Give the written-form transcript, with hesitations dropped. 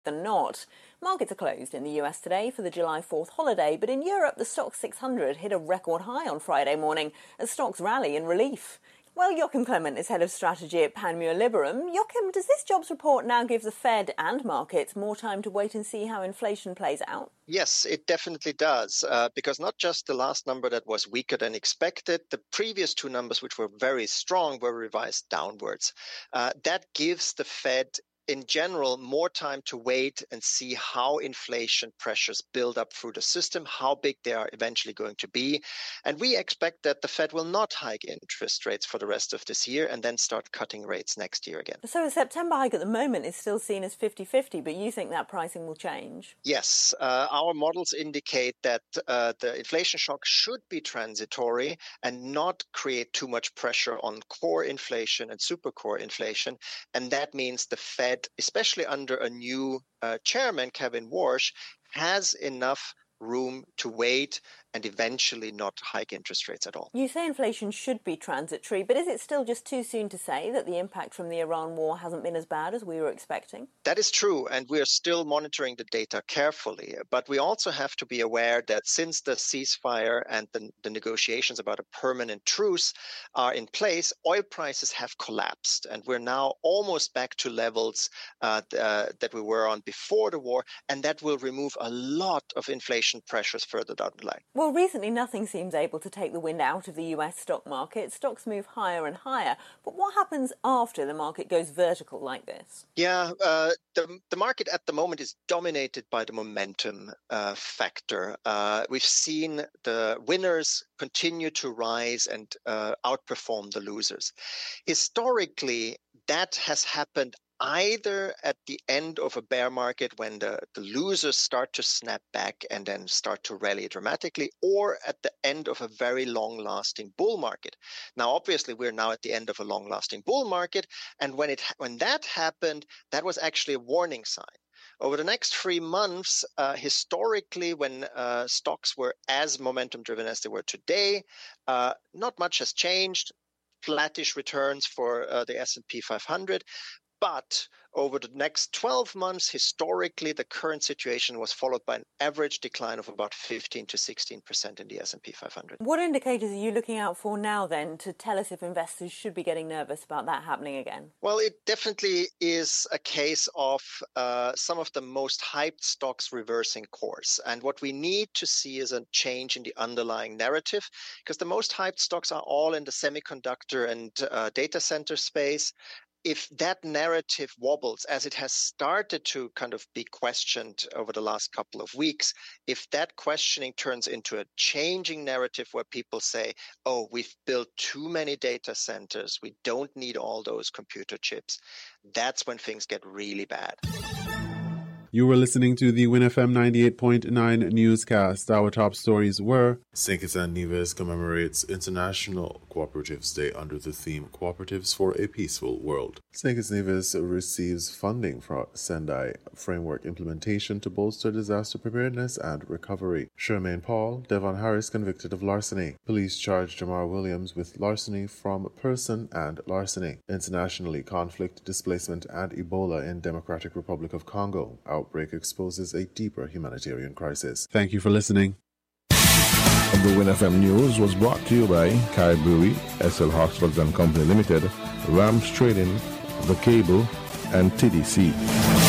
than not. Markets are closed in the US today for the July 4th holiday, but in Europe the Stoxx 600 hit a record high on Friday morning as stocks rally in relief. Well, Joachim Clement is head of strategy at Panmure Liberum. Joachim, does this jobs report now give the Fed and markets more time to wait and see how inflation plays out? Yes, it definitely does, because not just the last number that was weaker than expected, the previous two numbers, which were very strong, were revised downwards. That gives the Fed in general more time to wait and see how inflation pressures build up through the system, how big they are eventually going to be. And we expect that the Fed will not hike interest rates for the rest of this year and then start cutting rates next year again. So a September hike at the moment is still seen as 50-50, but you think that pricing will change? Yes, our models indicate that the inflation shock should be transitory and not create too much pressure on core inflation and supercore inflation. And that means the Fed, especially under a new chairman, Kevin Warsh, has enough room to wait and eventually not hike interest rates at all. You say inflation should be transitory, but is it still just too soon to say that the impact from the Iran war hasn't been as bad as we were expecting? That is true, and we are still monitoring the data carefully. But we also have to be aware that since the ceasefire and the negotiations about a permanent truce are in place, oil prices have collapsed, and we're now almost back to levels that we were on before the war, and that will remove a lot of inflation pressures further down the line. Well, recently nothing seems able to take the wind out of the US stock market. Stocks move higher and higher. But what happens after the market goes vertical like this? Yeah, the market at the moment is dominated by the momentum factor. We've seen the winners continue to rise and outperform the losers. Historically, that has happened either at the end of a bear market when the losers start to snap back and then start to rally dramatically, or at the end of a very long-lasting bull market. Now, obviously, we're now at the end of a long-lasting bull market, and when that happened, that was actually a warning sign. Over the next 3 months, historically, when stocks were as momentum-driven as they were today, not much has changed. Flattish returns for the S&P 500. But over the next 12 months, historically, the current situation was followed by an average decline of about 15 to 16% in the S&P 500. What indicators are you looking out for now, then, to tell us if investors should be getting nervous about that happening again? Well, it definitely is a case of some of the most hyped stocks reversing course. And what we need to see is a change in the underlying narrative, because the most hyped stocks are all in the semiconductor and data center space. If that narrative wobbles, as it has started to kind of be questioned over the last couple of weeks, if that questioning turns into a changing narrative where people say, oh, we've built too many data centers, we don't need all those computer chips, that's when things get really bad. You were listening to the WinFM 98.9 newscast. Our top stories were: St. Kitts and Nevis commemorates International Cooperatives Day under the theme Cooperatives for a Peaceful World. St. Kitts and Nevis receives funding for Sendai framework implementation to bolster disaster preparedness and recovery. Shermaine Paul, Devon Harris convicted of larceny. Police charge Jamar Williams with larceny from person and larceny. Internationally, conflict, displacement, and Ebola in Democratic Republic of Congo. Outbreak exposes a deeper humanitarian crisis. Thank you for listening. The WinFM News was brought to you by Kai Brewery, SL Hoxford & Company Limited, Rams Trading, The Cable, and TDC.